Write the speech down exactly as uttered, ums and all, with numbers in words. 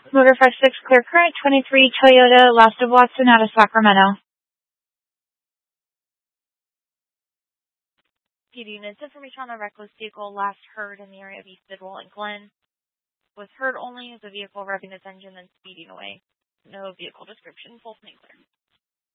Motor five six clear current, twenty-three Toyota Last of Watson out of Sacramento. P D units, information on a reckless vehicle last heard in the area of East Bidwell and Glen. Was heard only as a vehicle revving its engine and speeding away. No vehicle description, full name clear.